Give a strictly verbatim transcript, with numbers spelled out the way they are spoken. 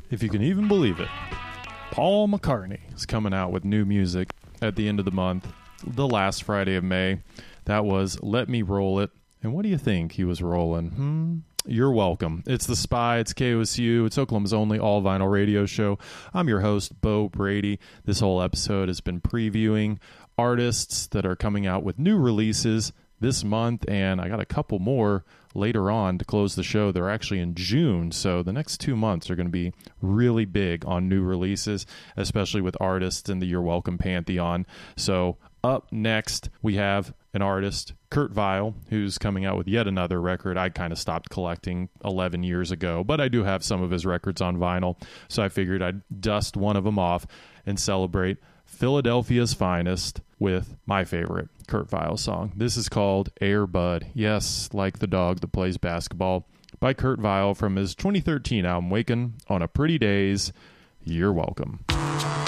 If you can even believe it, Paul McCartney is coming out with new music at the end of the month, the last Friday of May. That was Let Me Roll It. And what do you think he was rolling? Hmm? You're welcome. It's The Spy. It's K O S U. It's Oklahoma's only all-vinyl radio show. I'm your host, Bo Brady. This whole episode has been previewing artists that are coming out with new releases this month, and I got a couple more later on to close the show. They're actually in June, so the next two months are going to be really big on new releases, especially with artists in the You're Welcome pantheon. So up next, we have an artist, Kurt Vile, who's coming out with yet another record I kind of stopped collecting eleven years ago, but I do have some of his records on vinyl, so I figured I'd dust one of them off and celebrate Philadelphia's finest with my favorite Kurt Vile song. This is called Air Bud. Yes, like the dog that plays basketball, by Kurt Vile from his twenty thirteen album, Wakin' on a Pretty Days. You're welcome.